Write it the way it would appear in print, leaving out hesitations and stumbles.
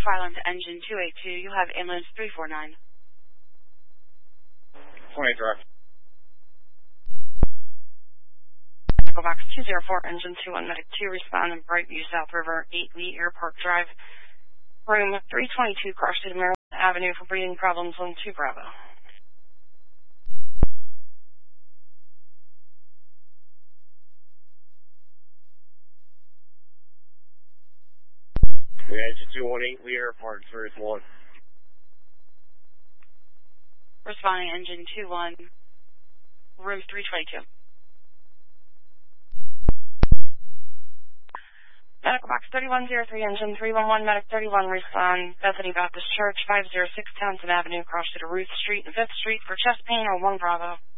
file into engine 282. You have ambulance 349. 20 direct. Echo Box 204, engine 21, medic 2, respond in Brightview, South River, 8 Lee Airport Drive, room 322, Cross Street, Maryland Avenue for breathing problems on 2 Bravo. Engine 218, Lee Airport, 3-1. Responding engine 21, room 322. Medical Box 3103, engine 311, medic 31, respond Bethany Baptist Church, 506 Townsend Avenue, across to Ruth Street and 5th Street for chest pain or 1 Bravo.